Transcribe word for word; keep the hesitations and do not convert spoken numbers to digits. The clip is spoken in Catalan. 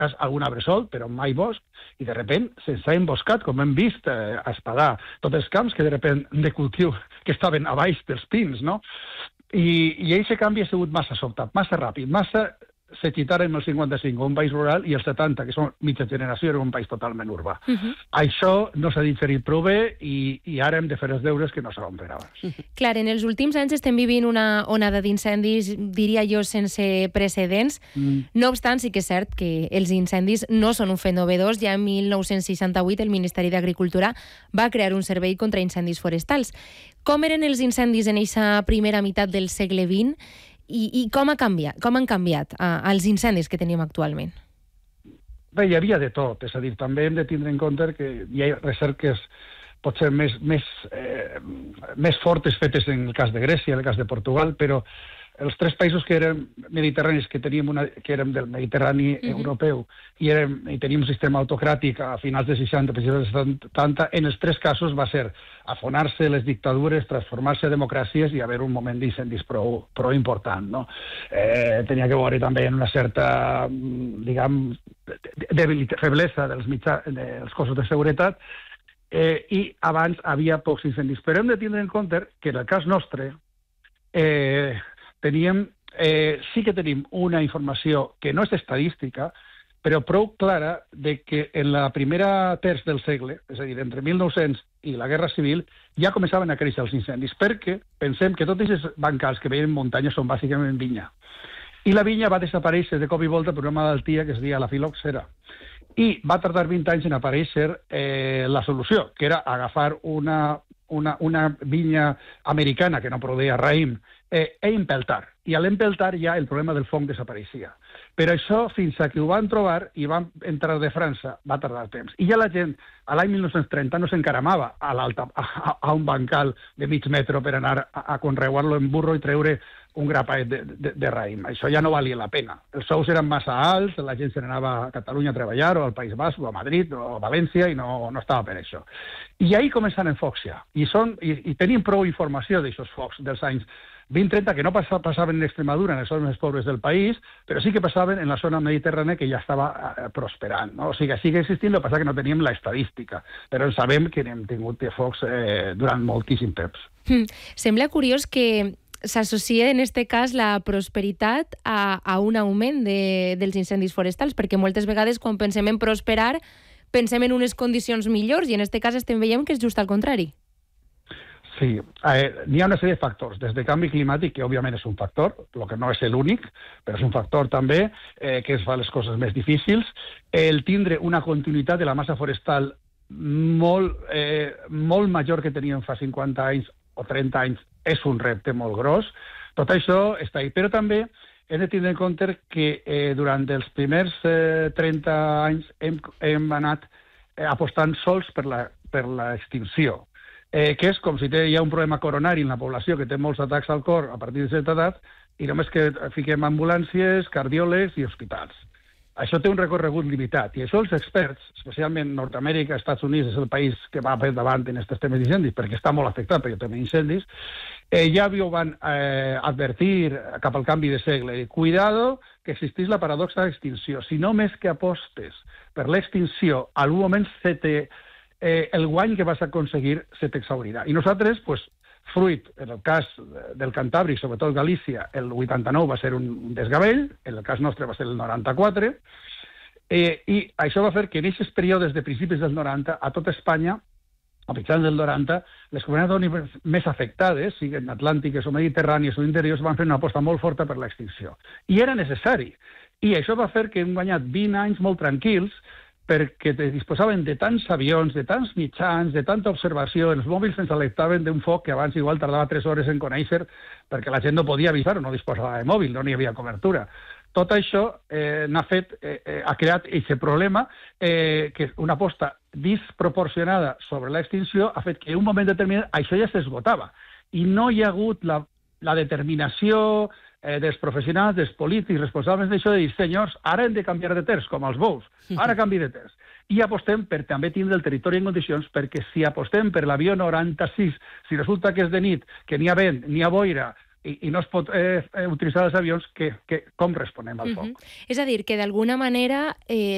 cas algun arbre sol, però mai bosc, i de sobte se'ns ha emboscat, com hem vist eh, a Espadà, tots els camps que de sobte de cultiu que estaven a baix dels pins, no? I, i aquest canvi ha sigut massa sobtat, massa ràpid, massa Sechitarem el cinquanta-cinc, un país rural, i el setanta, que són mitja generació, era un país totalment urbà. Uh -huh. Això no s'ha diferit prou bé i, i ara hem de fer els deures que no s'han fer abans. Uh -huh. Clar, en els últims anys estem vivint una onada d'incendis, diria jo, sense precedents. Mm. No obstant, sí que és cert que els incendis no són un fet novedós. Ja en mil nou-cents seixanta-vuit el Ministeri d'Agricultura va crear un servei contra incendis forestals. Com eren els incendis en aquesta primera meitat del segle vint? I, i com, ha canviat, com han canviat eh, els incendis que tenim actualment? Bé, hi havia de tot. És a dir, també hem de tindre en compte que hi ha recerques potser més, més, eh, més fortes fetes en el cas de Grècia, en el cas de Portugal, però els tres països que eren mediterranis, que teníem una, que érem del Mediterrani uh-huh. europeu, i, érem, i teníem un sistema autocràtic a finals dels seixanta, principis dels setanta, en els tres casos va ser afonar-se les dictadures, transformar-se en democràcies i haver un moment d'incendis prou, prou important, no? Eh, tenia que veure també en una certa, diguem, debilitat, feblesa dels, mitjà, dels cossos de seguretat, eh, i abans havia pocs incendis. Però hem de tindre en compte que en el cas nostre eh, teníem, eh, sí que tenim una informació que no és estadística, però prou clara de que en la primera terç del segle, és a dir, entre mil nou-cents i la Guerra Civil, ja començaven a créixer els incendis, perquè pensem que tots aquests bancals que veiem en muntanyes són bàsicament vinya. I la vinya va desaparèixer de cop i volta per una malaltia que es deia la filoxera. I va tardar vint anys en aparèixer eh, la solució, que era agafar una, una, una vinya americana que no produïa raïm eh, e empeltar. I a l'empeltar ja el problema del fong desapareixia. Però això, fins a que ho van trobar i van entrar de França, va tardar temps. I ja la gent, a l'any mil nou-cents trenta, no s'encaramava a l'alta, a, a un bancal de mig metro per anar a, a conreuar-lo en burro i treure un grapat de, de, de raïm. Això ja no valia la pena. Els sous eren massa alts, la gent se n'anava a Catalunya a treballar, o al País Basc, o a Madrid, o a València, i no, no estava per això. I ahir començaren focs ja. I, són, i, i tenim prou informació d'aixòs focs dels anys vint trenta, que no passaven en Extremadura, en les zones més pobres del país, però sí que passaven en la zona mediterrània, que ja estava eh, prosperant, no? O sigui, sigue existint, el que passa que no teníem la estadística, però sabem que hem tingut focs eh, durant moltíssim temps. Mm. Sembla curiós que s'associa en aquest cas la prosperitat a, a un augment de, dels incendis forestals, perquè moltes vegades quan pensem en prosperar pensem en unes condicions millors i en aquest cas estem veient que és just al contrari. Sí, eh, n'hi ha una sèrie de factors, des de canvi climàtic, que òbviament és un factor, el que no és l'únic, però és un factor també eh, que es fa les coses més difícils, el tindre una continuïtat de la massa forestal molt, eh, molt major que teníem fa cinquanta anys o trenta anys és un repte molt gros. Tot això està ahí, però també hem de tindre en compte que eh, durant els primers eh, trenta anys hem, hem anat eh, apostant sols per la, per l'extinció. Eh, que és com si té, hi ha un problema coronari en la població que té molts atacs al cor a partir de certa edat i només que fiquem ambulàncies, cardiòlegs i hospitals. Això té un recorregut limitat i això els experts, especialment Nord-Amèrica, Estats Units, és el país que va per davant en aquests temes d'incendis perquè està molt afectat perquè té incendis, eh, ja ho van eh, advertir cap al canvi de segle. Cuidado que existeix la paradoxa d'extinció. Si només que apostes per l'extinció, a algun moment se te Eh, el guany que vas aconseguir se t'exhaurirà. I nosaltres, pues, fruit, en el cas del Cantàbric, sobretot Galícia, el vuitanta-nou va ser un desgavell, en el cas nostre va ser el noranta-quatre, eh, i això va fer que en aquests períodes de principis dels noranta, a tota Espanya, a mitjans del noranta, les comunitats més afectades, siguin atlàntiques o mediterrànies o interiors, van fer una aposta molt forta per l'extinció. I era necessari. I això va fer que hem guanyat vint anys molt tranquils, perquè disposaven de tants avions, de tants mitjans, de tanta observació. Els mòbils ens alertaven d'un foc que abans igual tardava tres hores en conèixer perquè la gent no podia avisar o no disposava de mòbil, no n'hi havia cobertura. Tot això eh, n'ha fet, eh, ha creat aquest problema eh, que una aposta disproporcionada sobre l'extinció ha fet que en un moment determinat això ja s'esgotava i no hi ha hagut la, la determinació Eh, dels professionals, dels polítics responsables d'això, de dir, senyors, ara hem de canviar de terç, com els bous, ara canvi de terç. I apostem per també tindre el territori en condicions, perquè si apostem per l'avió noranta-sis, si resulta que és de nit, que n'hi ha vent, n'hi ha boira, i, i no es pot eh, utilitzar els avions, que, que, com responem al foc? Uh-huh. És a dir, que d'alguna manera eh,